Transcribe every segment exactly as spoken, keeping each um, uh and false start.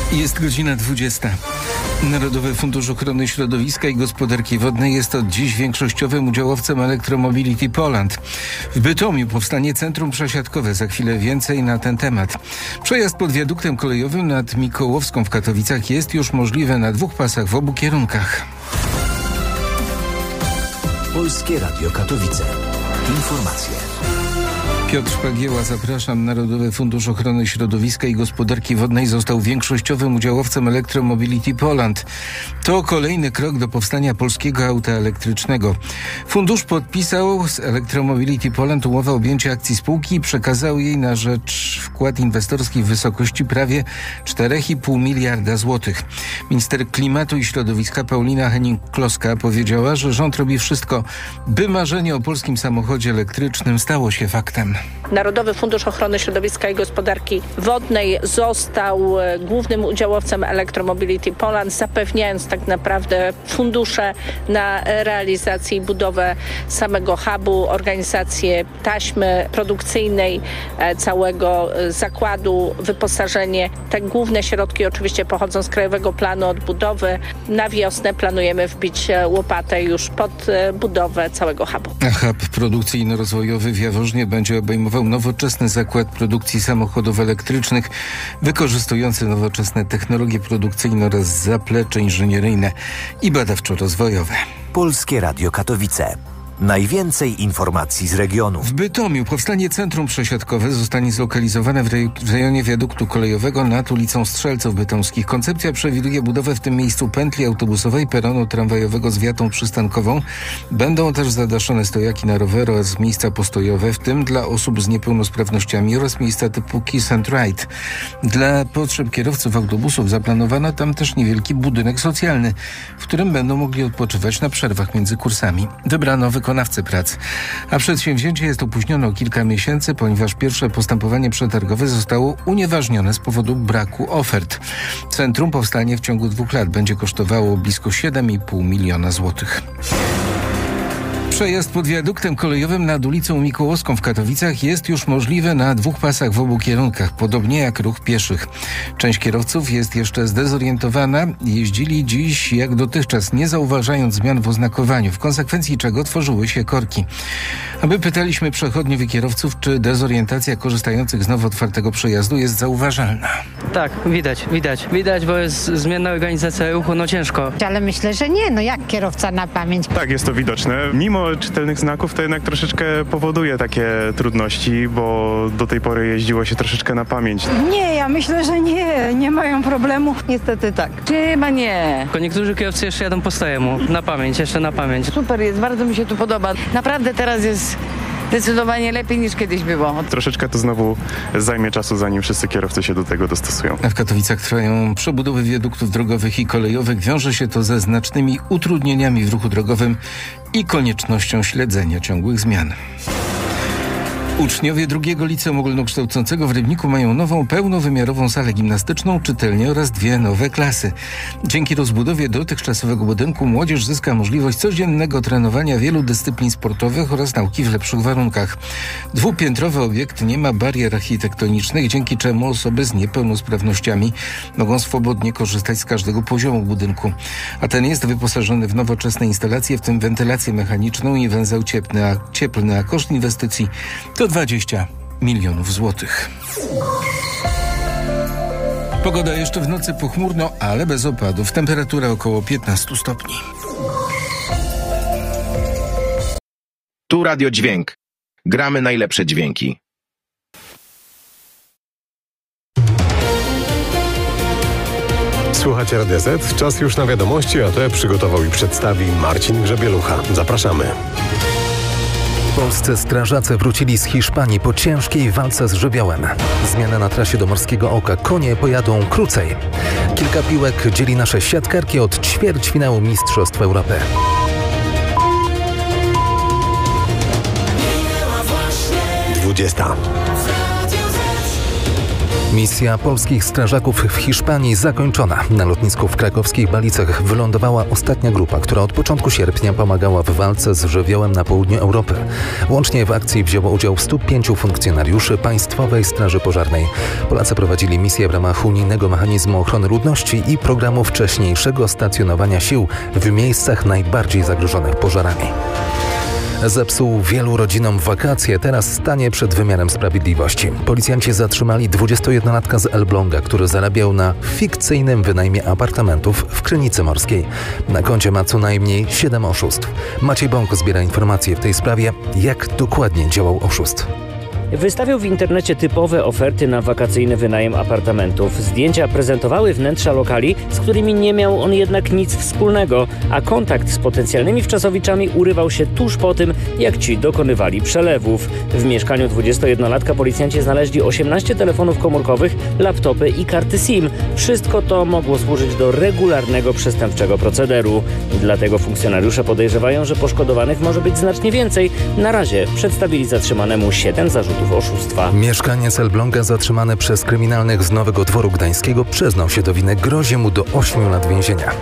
Jest godzina dwudziesta. Narodowy Fundusz Ochrony Środowiska i Gospodarki Wodnej jest od dziś większościowym udziałowcem Electromobility Poland. W Bytomiu powstanie centrum przesiadkowe. Za chwilę więcej na ten temat. Przejazd pod wiaduktem kolejowym nad Mikołowską w Katowicach jest już możliwy na dwóch pasach w obu kierunkach. Polskie Radio Katowice. Informacje. Piotr Szpagieła, zapraszam. Narodowy Fundusz Ochrony Środowiska i Gospodarki Wodnej został większościowym udziałowcem Electromobility Poland. To kolejny krok do powstania polskiego auta elektrycznego. Fundusz podpisał z Electromobility Poland umowę objęcia akcji spółki i przekazał jej na rzecz wkład inwestorski w wysokości prawie cztery i pół miliarda złotych. Minister Klimatu i Środowiska Paulina Henning-Kloska powiedziała, że rząd robi wszystko, by marzenie o polskim samochodzie elektrycznym stało się faktem. Narodowy Fundusz Ochrony Środowiska i Gospodarki Wodnej został głównym udziałowcem Electromobility Poland, zapewniając tak naprawdę fundusze na realizację i budowę samego hubu, organizację taśmy produkcyjnej, całego zakładu, wyposażenie. Te główne środki oczywiście pochodzą z Krajowego Planu Odbudowy. Na wiosnę planujemy wbić łopatę już pod budowę całego hubu. Hub produkcyjno-rozwojowy w Jaworznie będzie obejmował nowoczesny zakład produkcji samochodów elektrycznych, wykorzystujący nowoczesne technologie produkcyjne oraz zaplecze inżynieryjne i badawczo-rozwojowe. Polskie Radio Katowice. Najwięcej informacji z regionu. W Bytomiu powstanie centrum przesiadkowe zostanie zlokalizowane w, rej- w rejonie wiaduktu kolejowego nad ulicą Strzelców Bytomskich. Koncepcja przewiduje budowę w tym miejscu pętli autobusowej, peronu tramwajowego z wiatą przystankową. Będą też zadaszone stojaki na rowery oraz miejsca postojowe, w tym dla osób z niepełnosprawnościami oraz miejsca typu Kiss and Ride. Dla potrzeb kierowców autobusów zaplanowano tam też niewielki budynek socjalny, w którym będą mogli odpoczywać na przerwach między kursami. Wybrano wykonawcę wykonawcy prac. A przedsięwzięcie jest opóźnione o kilka miesięcy, ponieważ pierwsze postępowanie przetargowe zostało unieważnione z powodu braku ofert. Centrum powstanie w ciągu dwóch lat. Będzie kosztowało blisko siedem i pół miliona złotych. Przejazd pod wiaduktem kolejowym nad ulicą Mikołowską w Katowicach jest już możliwy na dwóch pasach w obu kierunkach, podobnie jak ruch pieszych. Część kierowców jest jeszcze zdezorientowana. Jeździli dziś jak dotychczas, nie zauważając zmian w oznakowaniu, w konsekwencji czego tworzyły się korki. A my pytaliśmy przechodniów i kierowców, czy dezorientacja korzystających z nowo otwartego przejazdu jest zauważalna. Tak, widać, widać. Widać, bo jest zmienna organizacja ruchu, no ciężko. Ale myślę, że nie, no jak kierowca na pamięć. Tak, jest to widoczne. Mimo czytelnych znaków to jednak troszeczkę powoduje takie trudności, bo do tej pory jeździło się troszeczkę na pamięć. Nie, ja myślę, że nie, nie mają problemu. Niestety tak. Chyba nie. Tylko niektórzy kierowcy jeszcze jadą po staremu, na pamięć, jeszcze na pamięć. Super jest, bardzo mi się tu podoba. Naprawdę teraz jest zdecydowanie lepiej niż kiedyś było. Troszeczkę to znowu zajmie czasu, zanim wszyscy kierowcy się do tego dostosują. A w Katowicach trwają przebudowy wiaduktów drogowych i kolejowych. Wiąże się to ze znacznymi utrudnieniami w ruchu drogowym i koniecznością śledzenia ciągłych zmian. Uczniowie drugiego liceum ogólnokształcącego w Rybniku mają nową, pełnowymiarową salę gimnastyczną, czytelnię oraz dwie nowe klasy. Dzięki rozbudowie dotychczasowego budynku młodzież zyska możliwość codziennego trenowania wielu dyscyplin sportowych oraz nauki w lepszych warunkach. Dwupiętrowy obiekt nie ma barier architektonicznych, dzięki czemu osoby z niepełnosprawnościami mogą swobodnie korzystać z każdego poziomu budynku. A ten jest wyposażony w nowoczesne instalacje, w tym wentylację mechaniczną i węzeł cieplny, a, cieplny, a koszt inwestycji to dwadzieścia milionów złotych. Pogoda jeszcze w nocy pochmurno, ale bez opadów. Temperatura około piętnaście stopni. Tu Radio Dźwięk. Gramy najlepsze dźwięki. Słuchacie Radia Z. Czas już na wiadomości, a te przygotował i przedstawi Marcin Grzebielucha. Zapraszamy. Polscy strażacy wrócili z Hiszpanii po ciężkiej walce z żywiołem. Zmiana na trasie do Morskiego Oka. Konie pojadą krócej. Kilka piłek dzieli nasze siatkarki od ćwierćfinału Mistrzostw Europy. dwudziesta. Misja polskich strażaków w Hiszpanii zakończona. Na lotnisku w krakowskich Balicach wylądowała ostatnia grupa, która od początku sierpnia pomagała w walce z żywiołem na południu Europy. Łącznie w akcji wzięło udział stu pięciu funkcjonariuszy Państwowej Straży Pożarnej. Polacy prowadzili misję w ramach unijnego mechanizmu ochrony ludności i programu wcześniejszego stacjonowania sił w miejscach najbardziej zagrożonych pożarami. Zepsuł wielu rodzinom wakacje, teraz stanie przed wymiarem sprawiedliwości. Policjanci zatrzymali dwudziestojednolatka z Elbląga, który zarabiał na fikcyjnym wynajmie apartamentów w Krynicy Morskiej. Na koncie ma co najmniej siedem oszustw. Maciej Bąk zbiera informacje w tej sprawie, jak dokładnie działał oszust. Wystawiał w internecie typowe oferty na wakacyjny wynajem apartamentów. Zdjęcia prezentowały wnętrza lokali, z którymi nie miał on jednak nic wspólnego, a kontakt z potencjalnymi wczasowiczami urywał się tuż po tym, jak ci dokonywali przelewów. W mieszkaniu dwudziestojednolatka policjanci znaleźli osiemnaście telefonów komórkowych, laptopy i karty SIM. Wszystko to mogło służyć do regularnego przestępczego procederu. Dlatego funkcjonariusze podejrzewają, że poszkodowanych może być znacznie więcej. Na razie przedstawili zatrzymanemu siedem zarzutów oszustwa. Mieszkaniec Elbląga zatrzymany przez kryminalnych z Nowego Dworu Gdańskiego przyznał się do winy, grozi mu do ośmiu lat więzienia.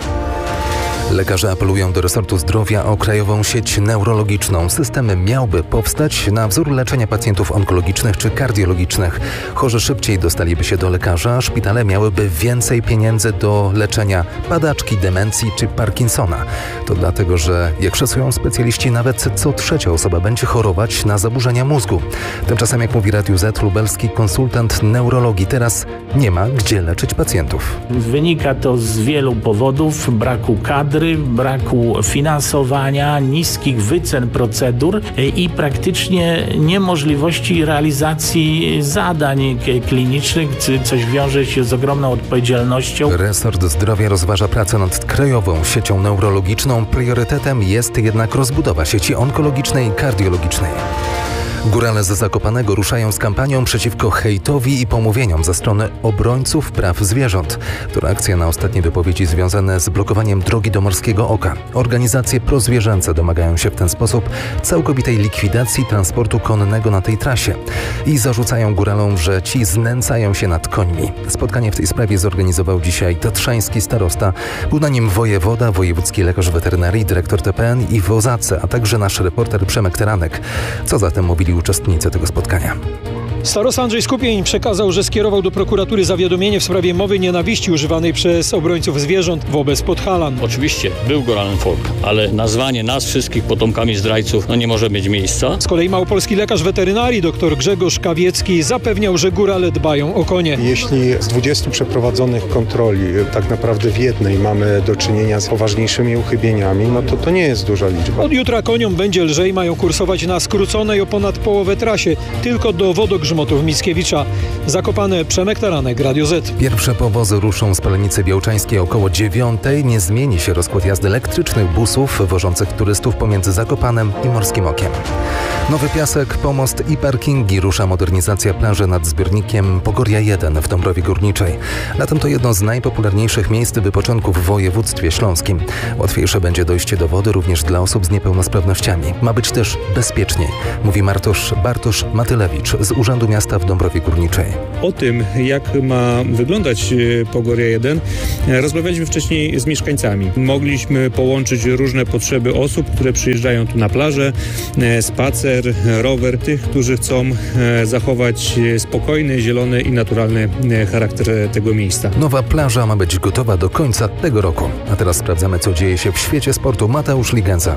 Lekarze apelują do resortu zdrowia o krajową sieć neurologiczną. System miałby powstać na wzór leczenia pacjentów onkologicznych czy kardiologicznych. Chorzy szybciej dostaliby się do lekarza, a szpitale miałyby więcej pieniędzy do leczenia padaczki, demencji czy Parkinsona. To dlatego, że jak szacują specjaliści, nawet co trzecia osoba będzie chorować na zaburzenia mózgu. Tymczasem, jak mówi Radiu Z, lubelski konsultant neurologii, teraz nie ma gdzie leczyć pacjentów. Wynika to z wielu powodów: braku kadr, braku finansowania, niskich wycen procedur i praktycznie niemożliwości realizacji zadań klinicznych, coś wiąże się z ogromną odpowiedzialnością. Resort Zdrowia rozważa pracę nad krajową siecią neurologiczną. Priorytetem jest jednak rozbudowa sieci onkologicznej i kardiologicznej. Górale z Zakopanego ruszają z kampanią przeciwko hejtowi i pomówieniom ze strony obrońców praw zwierząt. To reakcja na ostatnie wypowiedzi związane z blokowaniem drogi do Morskiego Oka. Organizacje prozwierzęce domagają się w ten sposób całkowitej likwidacji transportu konnego na tej trasie i zarzucają góralom, że ci znęcają się nad końmi. Spotkanie w tej sprawie zorganizował dzisiaj tatrzański starosta. Był na nim wojewoda, wojewódzki lekarz weterynarii, dyrektor T P N i wozace, a także nasz reporter Przemek Teranek. Co zatem mówili uczestnicy tego spotkania? Starosta Andrzej Skupień przekazał, że skierował do prokuratury zawiadomienie w sprawie mowy nienawiści używanej przez obrońców zwierząt wobec Podhalan. Oczywiście był Goralan Folk, ale nazwanie nas wszystkich potomkami zdrajców no nie może mieć miejsca. Z kolei małopolski lekarz weterynarii dr Grzegorz Kawiecki zapewniał, że górale dbają o konie. Jeśli z dwudziestu przeprowadzonych kontroli tak naprawdę w jednej mamy do czynienia z poważniejszymi uchybieniami, no to to nie jest duża liczba. Od jutra koniom będzie lżej, mają kursować na skróconej o ponad połowę trasie, tylko do Wodogrzmotów Mickiewicza. Zakopane, Przemek Taranek, Radio Z. Pierwsze powozy ruszą z Palenicy Białczańskiej około dziewiątej. Nie zmieni się rozkład jazdy elektrycznych busów wożących turystów pomiędzy Zakopanem i Morskim Okiem. Nowy Piasek, pomost i parkingi. Rusza modernizacja plaży nad zbiornikiem Pogoria jeden w Dąbrowie Górniczej. Latem to jedno z najpopularniejszych miejsc wypoczynku w województwie śląskim. Łatwiejsze będzie dojście do wody również dla osób z niepełnosprawnościami. Ma być też bezpieczniej, mówi Martosz, Bartosz Matylewicz z Urzędu Miasta w Dąbrowie Górniczej. O tym, jak ma wyglądać Pogoria jeden, rozmawialiśmy wcześniej z mieszkańcami. Mogliśmy połączyć różne potrzeby osób, które przyjeżdżają tu na plażę, spacer, rower, tych, którzy chcą zachować spokojny, zielony i naturalny charakter tego miejsca. Nowa plaża ma być gotowa do końca tego roku. A teraz sprawdzamy, co dzieje się w świecie sportu. Mateusz Ligenza.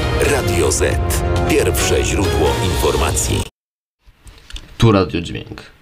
Radio Z. Pierwsze źródło informacji. Tu Radio Dźwięk.